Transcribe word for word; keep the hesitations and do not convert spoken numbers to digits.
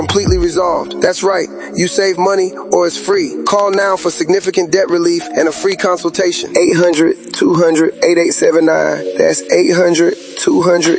Completely resolved. That's right. You save money or it's free. Call now for significant debt relief and a free consultation. eight hundred, two hundred, eighty-eight seventy-nine. That's eight hundred, two hundred,